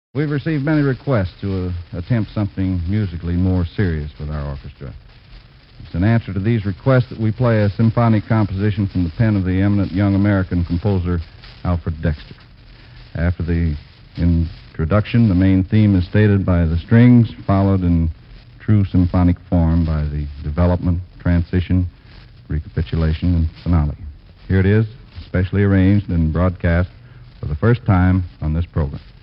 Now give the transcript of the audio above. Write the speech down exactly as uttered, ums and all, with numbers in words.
We've received many requests to uh, attempt something musically more serious with our orchestra. It's in answer to these requests that we play a symphonic composition from the pen of the eminent young American composer Alfred Dexter. After the introduction, the main theme is stated by the strings, followed in true symphonic form by the development, transition, recapitulation, and finale. Here it is, specially arranged and broadcast for the first time on this program.